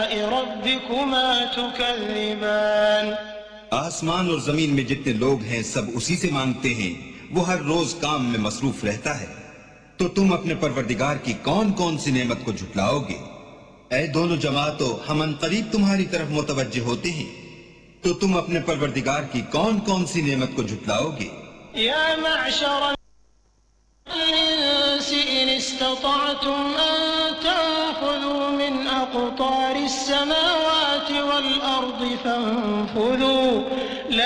रब्बिकुमा तुकल्लिबान। आसमान और जमीन में जितने लोग हैं सब उसी से मांगते हैं, वो हर रोज काम में मसरूफ रहता है। तो तुम अपने परवरदिगार की कौन कौन सी नेमत को झुटलाओगे? ऐ दोनों जमातों, हम अनकरीब तुम्हारी तरफ मुतवज्जे होते हैं, तो तुम अपने परवरदिगार की कौन कौन सी नेमत को झुटलाओगे? या मअशरल इंसी इन इस्ततअतुम अन तंफुज़ू मिन अक़तारिस समावाति वल अर्दि फंफुज़ू